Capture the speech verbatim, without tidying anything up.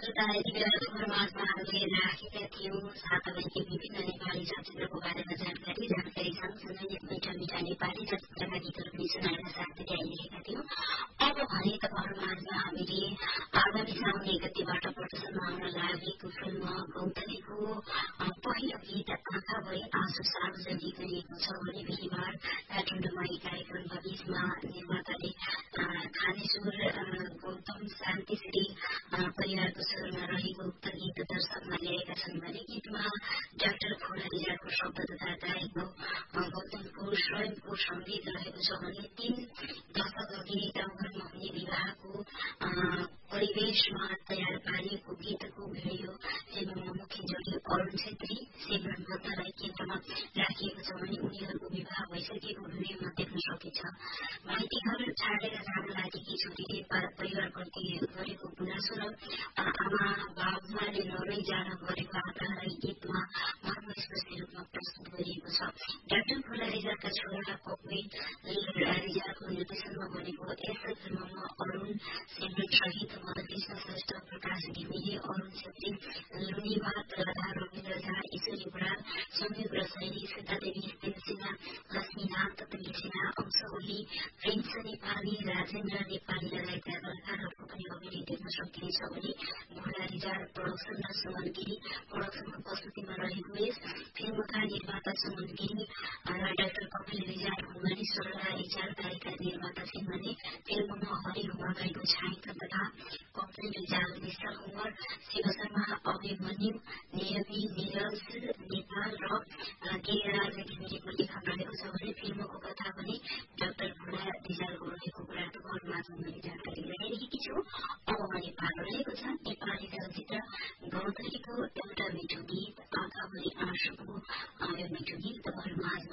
श्रोता यति बेला खबरमाजमा हामीले राखेका थियौं सात अवधिको विभिन्न नेपाली चलचित्रको बारेमा जानकारी जानकारी सँगसँगै मिठा मिठा नेपाली चलचित्रका गीतहरू पनि सुनाएर साथ दिँदै आइरहेका थियौं। अब भने तपाईँहरूमाझमा हामीले आगामी साउन एक गतेबाट प्रदर्शनमा आउन लागेको फिल्म गौतलीको पहिलो गीत आँखा भई आँसु सार्वजनिक गरिएको छ भने बिहिबार काठमाडौँमा यी कार्यक्रमका बीचमा निर्माताले खानेश्वर गौतम शान्तिश्री परिवारको स्वरमा रहेको उक्त गीत दर्शकमा ल्याएका छन् भने गीतमा डाक्टर खोला रिजालको शब्द तथा गायक गौतमको स्वयंको संगीत रहेको छ भने तीन दशक अघि गाउँघरमा हुने विवाहको परिवेशमा तयार पारिएको गीतको भिडियो फिल्ममा मुख्य जोडी अरूण छेत्री सिमरन भट्टराई केन्द्रमा राखिएको छ भने उनीहरूको विवाह भइसकेको भिडियोमा देख्न सकिन्छ। माइती घर छाडेर जान लागेकी छोरीले परिवारप्रति गरेको गुनासो र आमा बाबुमाले नरै जान गरेको आग्रहलाई गीतमा मर्मस्पर्शी रूपमा प्रस्तुत गरिएको छ। डाक्टर खोला रिजालका छोरा कपिल रिजालको निर्देशनमा बनेको यस फिल्ममा अरूण सिमरन सहित मधुकृष्ण श्रेष्ठ प्रकाश घिमिरे अरूण छेत्री लुनिवाद राधा रविन्द्र झा ईश्वरी बराल संयुक्त रसाइली सीतादेवी स्थिर सिन्हा लक्ष्मीनाथ तपी सिन्हा अंश ओली प्रिन्स नेपाली राजेन्द्र नेपाली लगायतका कलाकारहरूको पनि अभिनय देख्न सकिनेछ भने घोडा रिजाल प्रोडक्सन र सुमन गिरी प्रोडक्सनको प्रस्तुतिमा रहेको यस फिल्मका निर्माता सुमन गिरी र डाक्टर कपिल रिजाल हुन् भने सरला रिजाल कार्यकारी निर्माता छिन् भने फिल्ममा हरि हुमागाईको छायाङ्कन तथा कपिल रिजाल विशाल कुमार शिव शर्मा अभिमन्यु निरवी निरज नेपाल र गिरिराज घिमिरेको लेखन रहेको छ भने फिल्मको कथा पनि डाक्टर खोला रिजालको रहेको कुरा तपाईँहरूमाझ मैले जानकारी गराइरहेकी छु। अब भने पालो रहेको छ नेपाली चलचित्र गौतलीको एउटा मिठो गीत आँखा भरी आँसुको यो मिठो गीत तपाईँहरूमाझ